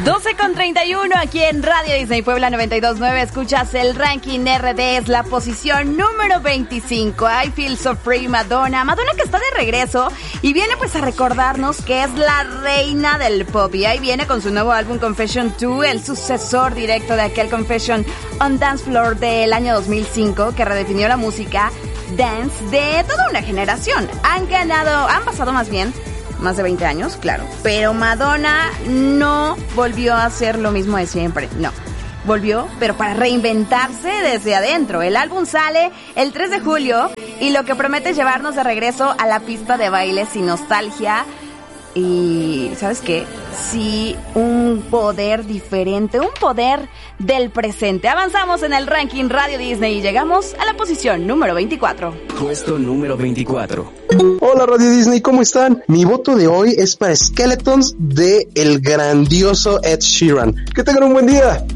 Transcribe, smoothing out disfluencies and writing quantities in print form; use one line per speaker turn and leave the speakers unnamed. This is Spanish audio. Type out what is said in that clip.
12:31 aquí en Radio Disney Puebla 92.9. Escuchas el ranking RD, es la posición número 25. I Feel So Free, Madonna. Madonna que está de regreso y viene pues a recordarnos que es la reina del pop. Y ahí viene con su nuevo álbum Confession 2, el sucesor directo de aquel Confession on Dance Floor del año 2005 que redefinió la música dance de toda una generación. Han pasado más de 20 años, claro, pero Madonna no volvió a hacer lo mismo de siempre, no. Volvió, pero para reinventarse desde adentro. El álbum sale el 3 de julio y lo que promete es llevarnos de regreso a la pista de baile sin nostalgia. Y, ¿sabes qué? Sí, un poder diferente, un poder del presente. Avanzamos en el ranking Radio Disney y llegamos a la posición número 24.
Puesto número 24.
Hola Radio Disney, ¿cómo están? Mi voto de hoy es para Skeletons de el grandioso Ed Sheeran. Que tengan un buen día.